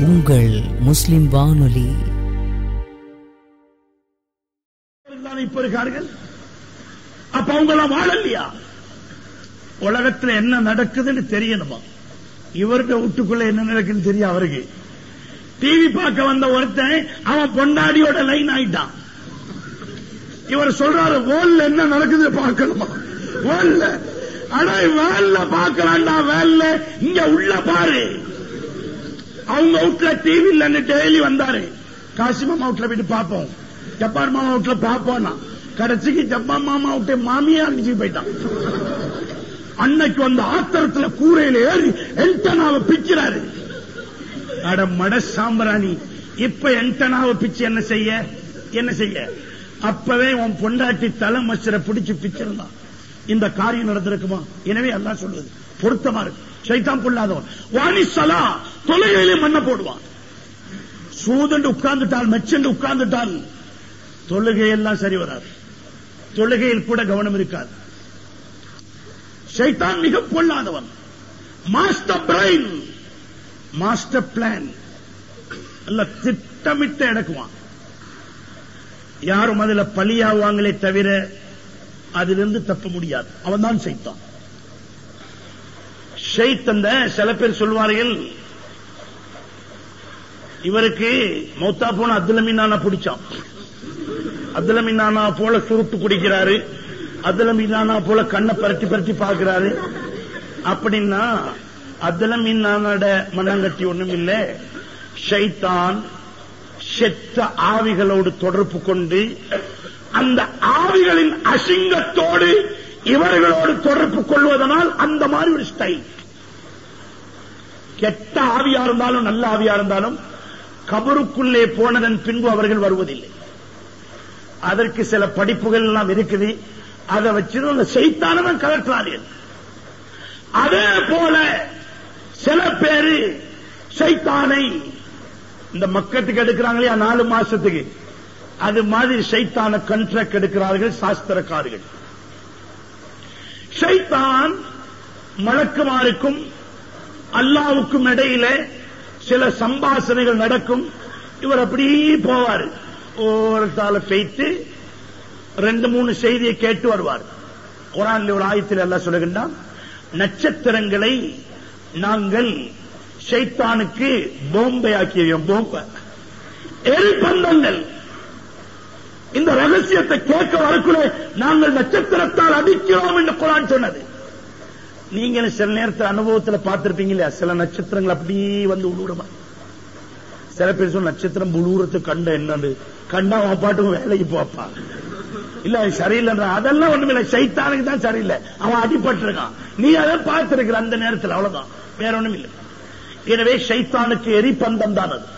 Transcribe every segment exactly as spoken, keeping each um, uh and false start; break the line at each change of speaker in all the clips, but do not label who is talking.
உங்கள் முஸ்லிம் வானொலி.
இப்ப இருக்கார்கள், அப்ப அவங்க எல்லாம் வாழலையா? உலகத்துல என்ன நடக்குதுன்னு தெரியணுமா? இவருடைய வீட்டுக்குள்ள என்ன நடக்குன்னு தெரியும் அவருக்கு. டிவி பார்க்க வந்த ஒருத்தன் அவன் பொண்டாடியோட லைன் ஆயிட்டான். இவர் சொல்றாரு, வேல்ல என்ன நடக்குது பார்க்கணுமா? வேல்ல அடா வேல்ல பார்க்கலாம்டா, வேல்ல இங்க உள்ள பாரு. அவங்க வீட்டுல டிவி இல்லன்னு டெய்லி வந்தாரு. காசிமாமா வீட்டுல போயிட்டு பார்ப்போம், ஜப்பான் மாமா வீட்டுல பார்ப்போம்னா கடைசிக்கு ஜப்பான் மாமா விட்டு மாமியா அடிச்சு போயிட்டான். அன்னைக்கு வந்த ஆத்திரத்துல கூரையில ஏறி என்டனாவை பிக்கிறாரு. அட மட சாம்பிராணி, இப்ப என்டனாவை பிச்சு என்ன செய்ய என்ன செய்ய? அப்பவே உன் பொண்டாட்டி தலை மச்சரை பிடிச்சு பிச்சிருந்தான், இந்த காரியம் நடந்திருக்குமா? எனவே அல்லாஹ் சொல்லுது பொருத்தமா இருக்கு. ஷைத்தான் பொல்லாதவன். வாணிசலா தொலைகையிலே மண்ண போடுவான். சூதண்டு உட்கார்ந்துட்டால், மெச்சண்டு உட்கார்ந்துட்டால் தொழுகையெல்லாம் சரி வராது. தொழுகையில் கூட கவனம் இருக்காது. ஷைத்தான் மிக பொல்லாதவன். மாஸ்டர் பிரைன், மாஸ்டர் பிளான் அல்ல, திட்டமிட்டு எடுக்குவான். யாரும் அதுல பலியாவாங்களே தவிர அதிலிருந்து தப்ப முடியாது. அவன் தான் ஷைத்தான். ஷைத்தந்த சில பேர் சொல்வார்கள், இவருக்கு மௌத்தா போன அப்துல் மீனானா பிடிச்சான். அப்துல் மீனானா போல சுருட்டு குடிக்கிறாரு, அப்துல் மீனானா போல கண்ணை பரட்டி பரட்டி பார்க்கிறாரு. அப்படின்னா அப்துல் மீனானோட மனங்கட்டி ஒண்ணும் இல்லை. ஷைத்தான் செத்த ஆவிகளோடு தொடர்பு கொண்டு அந்த ஆவிகளின் அசிங்கத்தோடு இவர்களோடு தொடர்பு கொள்வதனால் அந்த மாதிரி ஒரு ஸ்டைல். கெட்ட ஆவியா இருந்தாலும் நல்ல ஆவியா இருந்தாலும் கபருக்குள்ளே போனதன் பின்பு அவர்கள் வருவதில்லை. அதற்கு சில படிப்புகள் எல்லாம் இருக்குது. அதை வச்சு அந்த ஷைத்தானவன் கலற்றார்கள். அதே போல சில பேரு ஷைத்தானை இந்த மக்கத்துக்கு எடுக்கிறாங்களே நாலு மாசத்துக்கு, அது மாதிரி ஷைத்தான கண்ட்ராக்ட் எடுக்கிறார்கள் சாஸ்திரக்காரர்கள். ஷைத்தான் மலக்குமாருக்கும் அல்லாவுக்கும் இடையில சில சம்பாஷணைகள் நடக்கும். இவர் அப்படி போவார், ஓரத்தால பெய்த்து ரெண்டு மூணு செய்தியை கேட்டு வருவார். குர்ஆன்ல ஒரு ஆயத்தில் அல்லாஹ் சொல்லுகின்றான், நட்சத்திரங்களை நாங்கள் ஷைத்தானுக்கு போம்பை ஆக்கியோம். போம்பை எரிபந்தங்கள். இந்த ரகசியத்தை கேட்க வரக்குள்ள நாங்கள் நட்சத்திரத்தால் அடிக்கிறோம் என்று குர்ஆன் சொன்னது. நீங்க சில நேரத்தில் அனுபவத்தில் பார்த்திருப்பீங்க, சில நட்சத்திரங்கள் அப்படியே வந்து உழுவுறமா. சில பேர் சொல்ல நட்சத்திரம் உழுவுறதுக்கு கண்ட என்னன்னு கண்டா அவன் பாட்டுக்கும் வேலைக்கு போப்பா, இல்ல சரியில்லை. அதெல்லாம் ஒண்ணுமே இல்லை, ஷைத்தானுக்கு தான் சரியில்லை, அவன் அடிபட்டு இருக்கான். நீ அதை பார்த்திருக்கிற அந்த நேரத்தில், அவ்வளவுதான், வேற ஒண்ணும் இல்லை. எனவே ஷைத்தானுக்கு எரிபந்தம் தான் அது.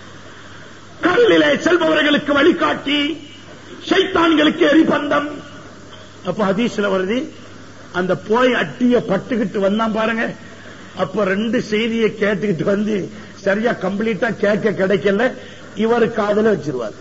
கடலிலே செல்பவர்களுக்கு வழிகாட்டி, ஷைத்தான்களுக்கு எரிபந்தம். அப்ப ஹதீஸ்ல வருது, அந்த போய் அட்டிய பட்டுக்கிட்டு வந்தான் பாருங்க, அப்ப ரெண்டு செய்தியை கேட்டுக்கிட்டு வந்து சரியா கம்ப்ளீட்டா கேட்க கிடைக்கல, இவரு காதல வச்சிருவார்.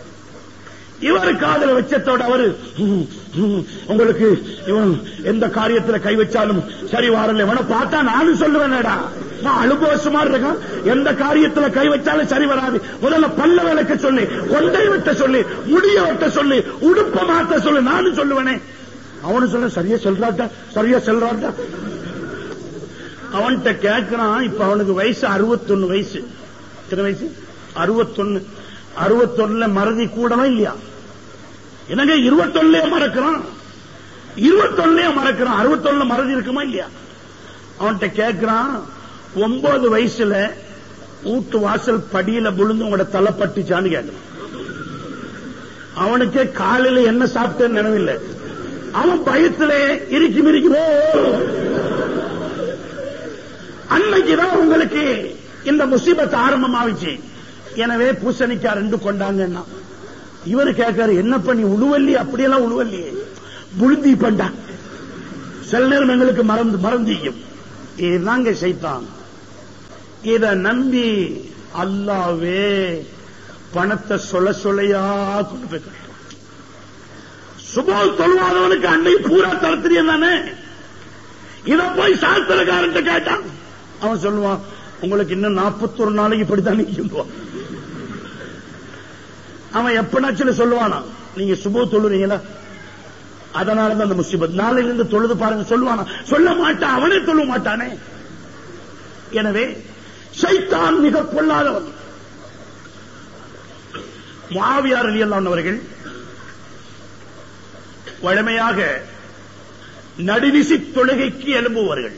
இவரு காதல வச்சதோட அவரு உங்களுக்கு இவன் எந்த காரியத்துல கை வச்சாலும் சரி வரல, இவனை பார்த்தா நானும் சொல்லுவேன்டா, நான் அனுபவமா இருக்கான், எந்த காரியத்துல கை வச்சாலும் சரி வராது. முதல்ல பல்ல விளக்க சொல்லி, கொண்டை வெட்ட சொல்லி, முடிய வெட்ட சொல்லி, உடுப்ப மாத்த சொல்லி, நானும் சொல்லுவேனே. அவனு சொல்ல சரியா சொல்றாட்டா, சரியா சொல்றாட்டா. அவன்கிட்ட கேட்கிறான். இப்ப அவனுக்கு வயசு அறுபத்தொன்னு வயசு. எத்தனை வயசு? அறுபத்தொன்னு. அறுபத்தொன்னுல மறதி கூடவா இல்லையா? என்னங்க இருபத்தொன்னுலயே மறக்கிறான், இருபத்தொன்னுலயே மறக்கிறான், அறுபத்தொன்னுல மறதி இருக்குமா இல்லையா? அவன்கிட்ட கேட்கிறான், ஒன்பது வயசுல வீட்டு வாசல் படியில விழுந்து உங்களோட தலை பட்டுச்சான்னு கேட்கிறான். அவனுக்கே காலையில என்ன சாப்பிட்டேன்னு நினைவில்லை. அவன் பயத்துல இறுக்கி மிரிக்கிறோ. அன்னைக்குதான் உங்களுக்கு இந்த முசீபத் ஆரம்பமாவிச்சு. எனவே பூசணிக்கா ரெண்டு கொண்டாங்கன்னா இவரு கேட்காரு, என்ன பண்ணி உழுவல்லி? அப்படியெல்லாம் உழுவல்லியே, புழுந்தி பண்டா. சில நேரம் எங்களுக்கு மறந்து மறந்தியும். இதுதாங்க ஷைத்தான். இத நம்பி அல்லாவே பணத்தை சொல்ல சொல்லையா கொண்டு போய் கட்டும். சுபோல் தொழுவாதவனுக்கு அன்னை பூரா தரத்திரியம் தானே. இத போய் சாஸ்திரக்காரன் கேட்டான், அவன் சொல்லுவான், உங்களுக்கு இன்னும் நாற்பத்தொரு நாளைக்கு இப்படித்தான் நிற்கும். அவன் எப்பனாச்சும் சொல்லுவானா, நீங்க சுப தொழுறீங்களா, அதனாலதான் அந்த முசீபத், நாளையிலிருந்து தொழுது பாருங்க சொல்லுவானா? சொல்ல மாட்டான், அவனே தொழ மாட்டானே. எனவே ஷைத்தான் மிக பொல்லாதவன். முஆவியா ரலியல்லாஹு அன்ஹு அவர்கள் வழமையாக நடுநிசி தொழுகைக்கு எழும்புவார்கள்.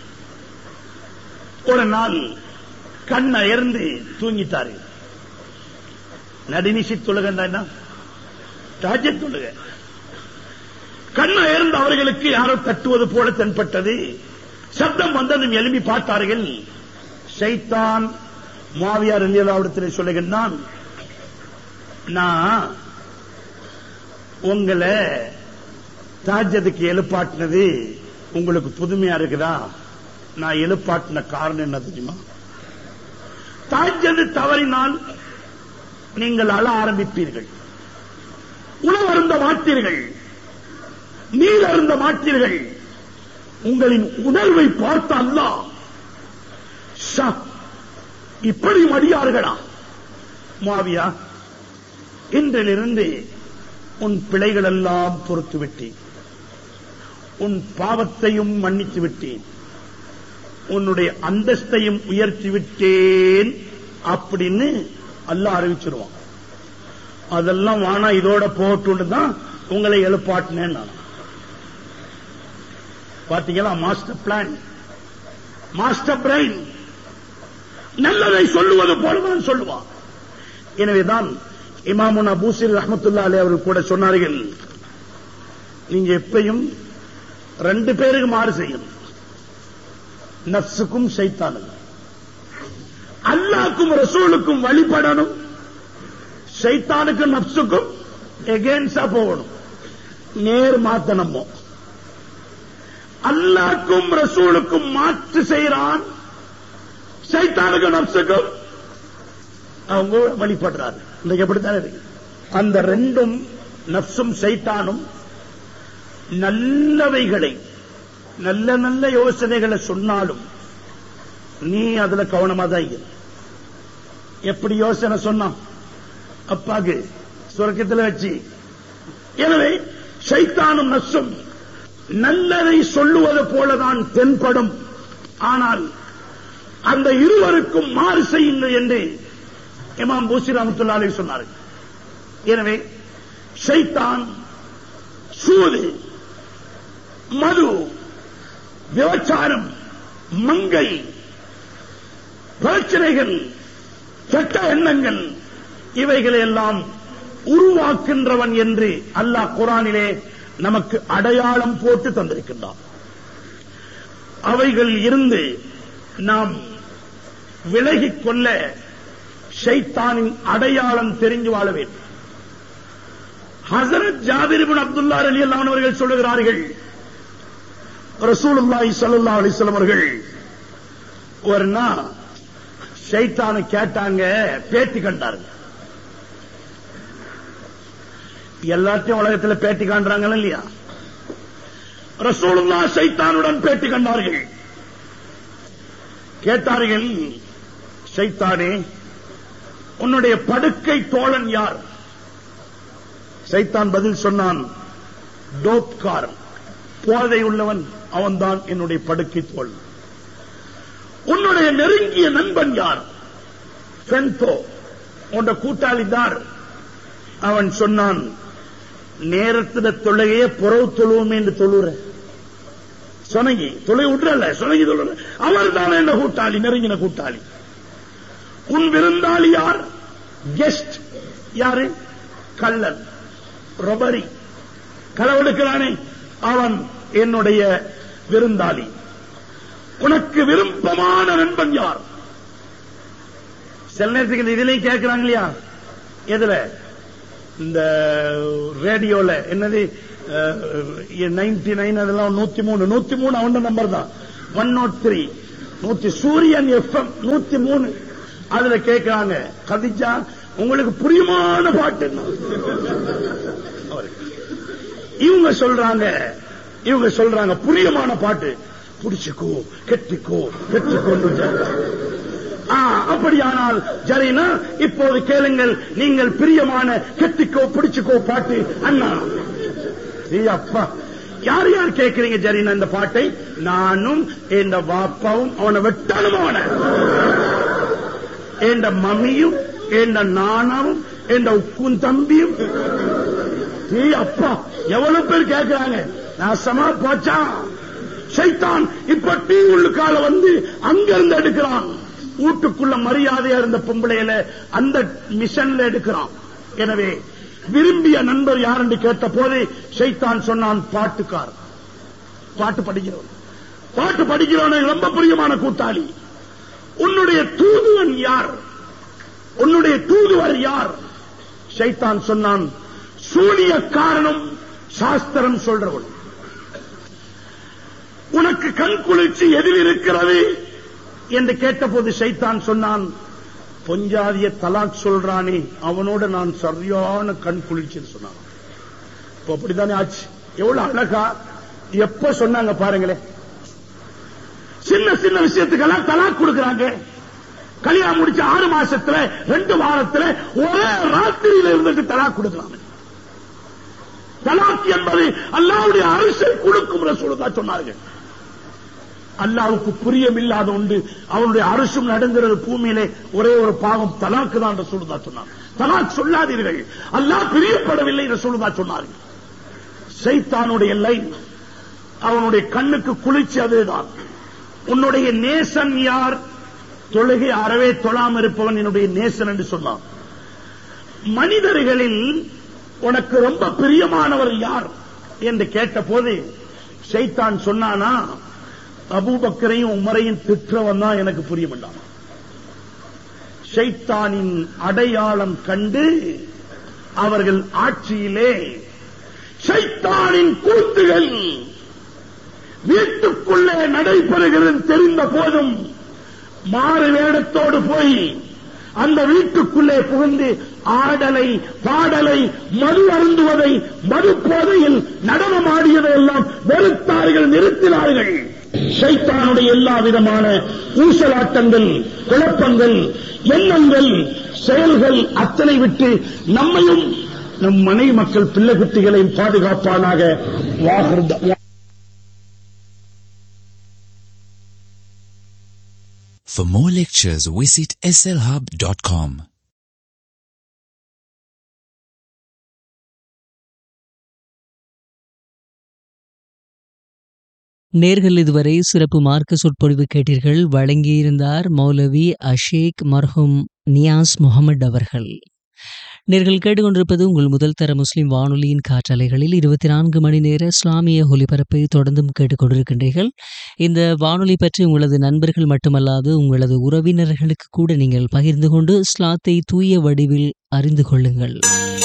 ஒரு நாள் கண் அயர்ந்து தூங்கிட்டார்கள். நடுநிசி தொழுகை தஹஜ்ஜுத் தொழுகை. கண் அயர்ந்து அவர்களுக்கு யாரோ தட்டுவது போல தென்பட்டது. சப்தம் வந்ததும் எழுப்பி பார்த்தார்கள். ஷைத்தான் முஆவியா ரலியல்லாஹு அன்ஹு சொல்லுகிறான், நான் உங்களை தஹஜ்ஜுதுக்கு எழுப்பாட்டினது உங்களுக்கு புதுமையா இருக்குதா? நான் எழுப்பாட்டின காரணம் என்ன தெரியுமா? தஹஜ்ஜுத் தவறினால் நீங்கள் அழ ஆரம்பிப்பீர்கள், உணவு அருந்த மாட்டீர்கள், நீர் அருந்த மாட்டீர்கள். உங்களின் உணர்வை பார்த்த அல்லாஹ், இப்படி மடியார்களா முஆவியா, இன்றிலிருந்து உன் பிழைகள் எல்லாம் பொறுத்து விட்டேன், உன் பாவத்தையும் மன்னித்து விட்டேன், உன்னுடைய அந்தஸ்தையும் உயர்த்தி விட்டேன் அப்படின்னு அல்லாஹ் அறிவிச்சிருவான். அதெல்லாம் வானா இதோட போட்டு தான் உங்களை எழுப்பாட்டினேன். பாத்தீங்களா? Master plan, master brain. நல்லதை சொல்லுவது போலதான் சொல்லுவான். எனவேதான் இமாமுனா பூசிர் ரஹ்மத்துல்லாஹி அலைஹி அவர்கள் கூட சொன்னார்கள், நீங்க எப்பயும் ரெண்டு பேருக்கு மாறு செய்யணும், நஃப்ஸுக்கும் ஷைத்தானுக்கும். அல்லாஹ்வுக்கும் ரசூலுக்கும் வழிபடணும், ஷைத்தானுக்கும் நஃப்ஸுக்கும் எகென்ஸ்டா போகணும். நேர் மாத்தனமோ அல்லாஹ்வுக்கும் ரசூலுக்கும் மாற்று செய்யறான், ஷைத்தானுக்கும் நஃப்ஸுக்கும் அவங்க வழிபடுறாரு. இன்னைக்கு எப்படித்தான் இருக்கு. அந்த ரெண்டும் நஃப்ஸும் ஷைத்தானும் நல்லவைகளை, நல்ல நல்ல யோசனைகளை சொன்னாலும் நீ அதுல கவனமா தான் இரு. எப்படி யோசனை சொன்னான் அப்பாக்கு சொர்க்கத்தில் வச்சு. எனவே ஷைத்தானும் நஃப்ஸும் நல்லதை சொல்லுவது போலதான் தென்படும். ஆனால் அந்த இருவருக்கும் மாறு செய்யுங்கள் என்று இமாம் பூசி ரஹ்மத்துல்லாஹி அலைஹி சொன்னார்கள். எனவே ஷைத்தான் சூது, மது, விபச்சாரம், மங்கை, பிரச்சனைகள், கெட்ட எண்ணங்கள், இவைகளை எல்லாம் உருவாக்கின்றவன் என்று அல்லாஹ் குர்ஆனிலே நமக்கு அடையாளம் போட்டு தந்திருக்கின்றான். அவைகள் இருந்து நாம் விலகிக் கொள்ள ஷைத்தானின் அடையாளம் தெரிஞ்சு வாழ வேண்டும். ஹஸரத் ஜாபிர் இப்னு அப்துல்லாஹ் ரலியல்லாஹு அன்ஹு அவர்கள் சொல்லுகிறார்கள், ரசூலுல்லாஹி ஸல்லல்லாஹு அலைஹி வஸல்லம் அவர்கள் ஒரு நாள் ஷைத்தானை கேட்டாங்க, பேட்டி கண்டார்கள். எல்லாத்தையும் உலகத்தில் பேட்டி காண்றாங்க இல்லையா? ரசூலுல்லாஹ் ஷைத்தானுடன் பேட்டி கண்டார்கள். கேட்டார்கள், ஷைத்தானே உன்னுடைய படுக்கை தோழன் யார்? ஷைத்தான் பதில் சொன்னான், டோப்காரன், போதை உள்ளவன், அவன்தான் என்னுடைய படுக்கை தோழன். உன்னுடைய நெருங்கிய நண்பன் யார்? ஃபென்தோ, உன்னுடைய கூட்டாளி தார். அவன் சொன்னான், நேரத்தில் தொழுகையே புறவு தொழுவோமே என்று தொழுற சொனங்கி தொலை விட்டுறல, சொனங்கி தொழுற, அவர் தான் என்ன கூட்டாளி, நெருங்கின கூட்டாளி. உன் விருந்தாளி யார்? கெஸ்ட். யாரு? கள்ளன், ரொபரி, களவெடுக்கிறானே, அவன் என்னுடைய விருந்தாளி. உனக்கு விருப்பமான நண்பன் யார்? சில நேரத்துக்கு இதுலயும் கேட்கிறாங்க இல்லையா? எதுல? இந்த ரேடியோல என்னது நைன்டி நைன் அதெல்லாம் நூத்தி மூணு நூத்தி மூணு அவன் நம்பர் தான். ஒன் நாட் த்ரீ நூத்தி சூரியன் எஃப்எம் நூத்தி மூணு அதுல கேட்கிறாங்க, கதிஜா உங்களுக்கு புரியுமான பாட்டு. இவங்க சொல்றாங்க இவங்க சொல்றாங்க புரியுமான பாட்டு, புடிச்சுக்கோ கெட்டிக்கோ கெட்டிக்கோ. அப்படியானால் ஜரீனா இப்போது கேளுங்கள், நீங்கள் பிரியமான கெட்டிக்கோ பிடிச்சுக்கோ பாட்டு அண்ணா. அப்பா, யார் யார் கேட்கிறீங்க ஜரீனா இந்த பாட்டை? நானும் என் வாப்பாவும் அவனை வெட்டாலும் அவனை, என் மம்மியும் என் நானாவும் என் உக்கும் தம்பியும். அப்பா, எவ்வளவு பேர் கேட்கிறாங்க. நாசமா போச்சா சைத்தான். இப்ப டீ உள்ளுக்கால வந்து அங்கிருந்து எடுக்கிறான். வீட்டுக்குள்ள மரியாதையா இருந்த பொம்பளையில அந்த மிஷன்ல எடுக்கிறான். எனவே விரும்பிய நண்பர் யார் என்று கேட்ட போது சைத்தான் சொன்னான், பாட்டுக்கார், பாட்டு படிக்கிறவன். பாட்டு படிக்கிறவன் ரொம்ப பிரியமான கூட்டாளி. உன்னுடைய தூதுவன் யார்? உன்னுடைய தூதுவர் யார்? சைத்தான் சொன்னான், சூனிய காரணம் சாஸ்திரம் சொல்றவன். உனக்கு கண் குளிர்ச்சி எதில் இருக்கிறது என்று கேட்டபோது சைத்தான் சொன்னான், பொஞ்சாதிய தலாக் சொல்றானே அவனோட நான் சரியான கண் குளிர்ச்சின்னு சொன்னான். இப்ப அப்படித்தானே ஆச்சு. எவ்வளவு அழகா எப்ப சொன்னாங்க பாருங்களேன். சின்ன சின்ன விஷயத்துக்கெல்லாம் தலாக் கொடுக்கிறாங்க. கல்யாணம் முடிச்ச ஆறு மாசத்துல ரெண்டு வாரத்துல ஒரே ராத்திரியில இருந்துட்டு தலாக் கொடுக்கிறாங்க. தலாக் என்பது அல்லாஹ்வுடைய அரசை கொடுக்கும் ரசூலுல்லாஹ் சொன்னார்கள். அல்லாஹ்வுக்கு பிரியமில்லாத உண்டு அவனுடைய அரசும் நடந்துறது பூமியிலே ஒரே ஒரு பாவம் தலாக்கு தான் ரசூலுல்லாஹ் சொன்னார். தலாக் சொல்லாதீர்கள், அல்லாஹ் பிரியப்படவில்லை ரசூலுல்லாஹ் சொன்னார்கள். சைத்தானுடைய லைன், அவனுடைய கண்ணுக்கு குளிர்ச்சி அதுதான். உன்னுடைய நேசன் யார்? தொழுகை அறவே தொழாம இருப்பவன் என்னுடைய நேசன் என்று சொன்னான். மனிதர்களில் உனக்கு ரொம்ப பிரியமானவர் யார் என்று கேட்ட போது சைத்தான் சொன்னானா, அபூபக்கரையும் உமரையும் திற்றவன் தான் எனக்கு புரியமாட்டான். ஷைத்தானின் அடையாளம் கண்டு அவர்கள் ஆட்சியிலே ஷைத்தானின் கூத்துகள் வீட்டுக்குள்ளே நடைபெறுகிறது தெரிந்த போதும் மாறு வேடத்தோடு போய் அந்த வீட்டுக்குள்ளே புகுந்து ஆடலை பாடலை மது அருந்துவதை மது போதையில் நடனமாடியதை எல்லாம் வெறுத்தார்கள், நிறுத்தினார்கள். ஷைத்தானுடைய எல்லா விதமான ஊசலாட்டங்கள், குழப்பங்கள், எண்ணங்கள், செயல்கள் அத்தனை விட்டு நம்மையும் நம் மனைவி மக்கள் பிள்ளை குட்டிகளையும் பாதுகாப்பானாக.
For more lectures, visit s l hub dot com.
நேர்கள் இதுவரை சிறப்பு மார்க்க சொற்பொழிவு கேட்டீர்கள். வழங்கியிருந்தார் மௌலவி அஷேக் மர்ஹூம் நியாஸ் முகமது அவர்கள். நேர்கள் கேட்டுக்கொண்டிருப்பது உங்கள் முதல் தர முஸ்லிம் வானொலியின் காற்றலைகளில் இருபத்தி நான்கு மணி நேர இஸ்லாமிய ஒலிபரப்பை தொடர்ந்தும் கேட்டுக்கொண்டிருக்கின்றீர்கள். இந்த வானொலி பற்றி உங்களது நண்பர்கள் மட்டுமல்லாது உங்களது உறவினர்களுக்கு கூட நீங்கள் பகிர்ந்து கொண்டு இஸ்லாத்தை தூய வடிவில் அறிந்து கொள்ளுங்கள்.